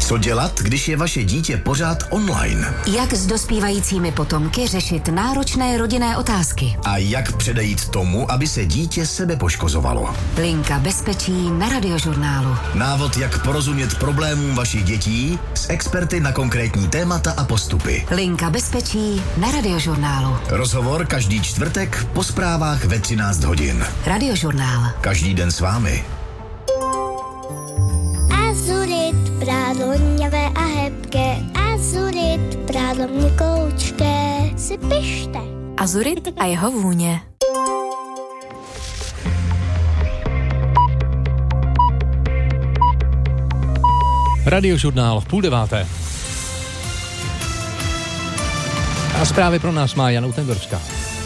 Co dělat, když je vaše dítě pořád online? Jak s dospívajícími potomky řešit náročné rodinné otázky? A jak předejít tomu, aby se dítě sebe poškozovalo? Linka bezpečí na Radiožurnálu. Návod, jak porozumět problémům vašich dětí s experty na konkrétní témata a postupy. Linka bezpečí na Radiožurnálu. Rozhovor každý čtvrtek po zprávách ve 13 hodin. Radiožurnál. Každý den s vámi. Azurit, prádlo hněvé a hebké. Azurit, prádlo měkoučké. Si pište. Azurit a jeho vůně. Radiožurnál v 8:30. A zprávy pro nás má Jana Utendorská.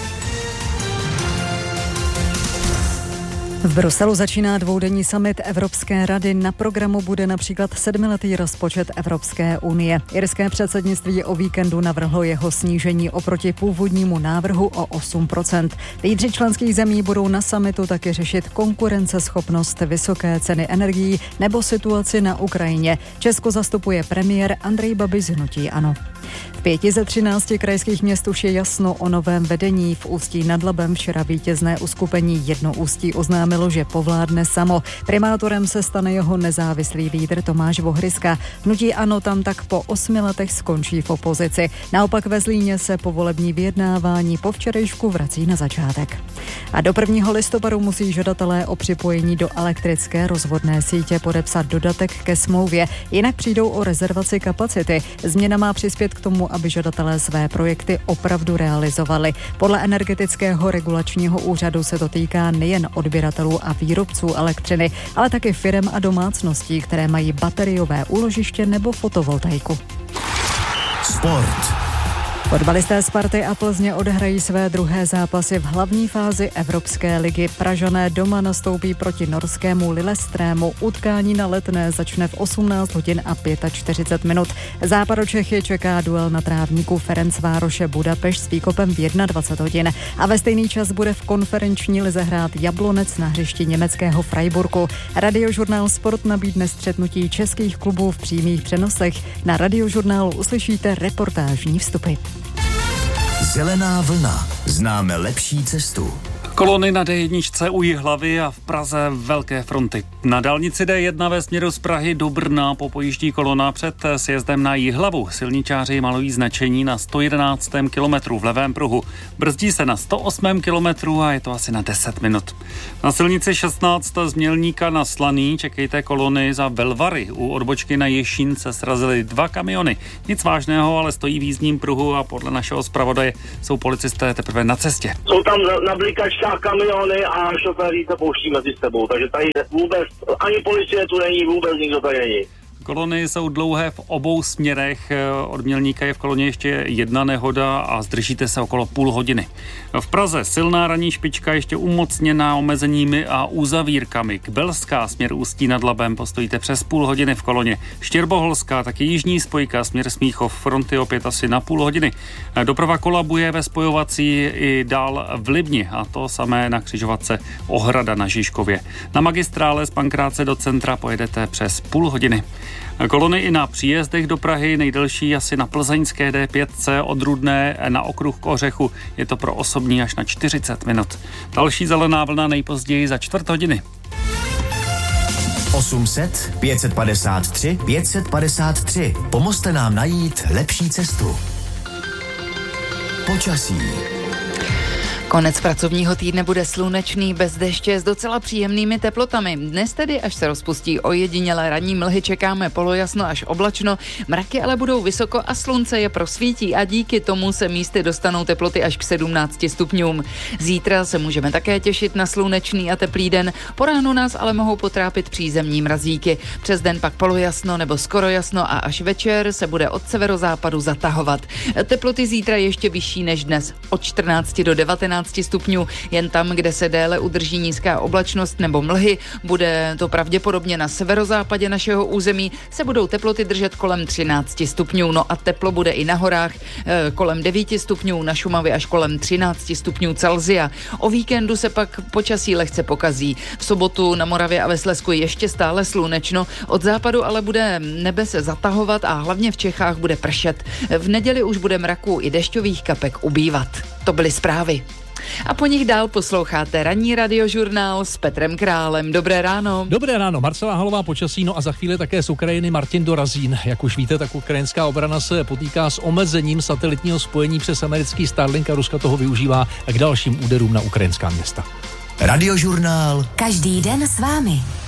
V Bruselu začíná dvoudenní summit Evropské rady. Na programu bude například 7letý rozpočet Evropské unie. Irské předsednictví o víkendu navrhlo jeho snížení oproti původnímu návrhu o 8%. Lídři členských zemí budou na summitu taky řešit konkurenceschopnost, vysoké ceny energií nebo situaci na Ukrajině. Česko zastupuje premiér Andrej Babiš z hnutí ANO. V 5 ze 13 krajských měst už je jasno o novém vedení. V Ústí nad Labem včera vítězné uskupení Jedno Ústí oznámilo, že povládne samo. Primátorem se stane jeho nezávislý lídr Tomáš Vohryska. Hnutí ANO tam tak po 8 letech skončí v opozici. Naopak ve Zlíně se povolební vyjednávání po včerejšku vrací na začátek. A do 1. listopadu musí žadatelé o připojení do elektrické rozvodné sítě podepsat dodatek ke smlouvě, jinak přijdou o rezervaci kapacity. Změna má přispět k tomu, aby žadatelé své projekty opravdu realizovali. Podle Energetického regulačního úřadu se to týká nejen odběratelů a výrobců elektřiny, ale také firem a domácností, které mají bateriové úložiště nebo fotovoltaiku. Sport. Fotbalisté Sparty a Plzně odehrají své druhé zápasy v hlavní fázi Evropské ligy. Pražané doma nastoupí proti norskému Lillestrému. Utkání na Letné začne v 18 hodin a 45 minut. Západočechy čeká duel na trávníku Ferencvároše Budapešť s výkopem v 21 hodin. A ve stejný čas bude v konferenční lize hrát Jablonec na hřišti německého Freiburgu. Radiožurnál Sport nabídne střetnutí českých klubů v přímých přenosech. Na Radiožurnálu uslyšíte reportážní vstupy. Zelená vlna. Známe lepší cestu. Kolony na D1 u Jihlavy a v Praze velké fronty. Na dálnici D1 ve směru z Prahy do Brna popojíždí kolona před sjezdem na Jihlavu. Silničáři malují značení na 111. kilometru v levém pruhu. Brzdí se na 108. kilometru a je to asi na 10 minut. Na silnici 16 z Mělníka na Slaný čekejte kolony za Velvary. U odbočky na Ješín se srazily 2 kamiony. Nic vážného, ale stojí v jízdním pruhu a podle našeho zpravodaje jsou policisté teprve na cestě. Jsou tam na blikačkách kamiony a šoféři se pouští mezi sebou, takže tady vůbec ani policie tu není, vůbec nikdo tady není. Kolony jsou dlouhé v obou směrech. Od Mělníka je v koloně ještě jedna nehoda a zdržíte se okolo půl hodiny. V Praze silná ranní špička ještě umocněná omezeními a uzavírkami. Kbelská směr Ústí nad Labem postojíte přes půl hodiny v koloně. Štěrboholská, taky jižní spojka směr Smíchov, fronty opět asi na půl hodiny. Doprava kolabuje ve spojovací i dál v Libni a to samé na křižovatce Ohrada na Žižkově. Na magistrále z Pankráce do centra pojedete přes půl hodiny. Kolony i na příjezdech do Prahy, nejdelší asi na plzeňské D5 od Rudné na okruh k Ořechu. Je to pro osobní až na 40 minut. Další zelená vlna nejpozději za čtvrt hodiny. 800 553 553. Pomozte nám najít lepší cestu. Počasí. Konec pracovního týdne bude slunečný, bez deště s docela příjemnými teplotami. Dnes tedy, až se rozpustí ojedinělé ranní mlhy, čekáme polojasno až oblačno. Mraky ale budou vysoko a slunce je prosvítí a díky tomu se místy dostanou teploty až k 17 stupňům. Zítra se můžeme také těšit na slunečný a teplý den. Po ránu nás ale mohou potrápit přízemní mrazíky. Přes den pak polojasno nebo skoro jasno a až večer se bude od severozápadu zatahovat. Teploty zítra ještě vyšší než dnes, od 14 do 19 13 stupňů. Jen tam, kde se déle udrží nízká oblačnost nebo mlhy, bude to pravděpodobně na severozápadě našeho území, se budou teploty držet kolem 13 stupňů. No a teplo bude i na horách kolem 9 stupňů, na Šumavě až kolem 13 stupňů Celsia. O víkendu se pak počasí lehce pokazí. V sobotu na Moravě a ve Slezsku ještě stále slunečno, od západu ale bude nebe se zatahovat a hlavně v Čechách bude pršet. V neděli už bude mraků i dešťových kapek ubývat. To byly zprávy. A po nich dál posloucháte ranní radiožurnál s Petrem Králem. Dobré ráno. Dobré ráno, Marcela Halová počasí, no a za chvíli také z Ukrajiny Martin Dorazín. Jak už víte, tak ukrajinská obrana se potýká s omezením satelitního spojení přes americký Starlink a Ruska toho využívá k dalším úderům na ukrajinská města. Radiožurnál. Každý den s vámi.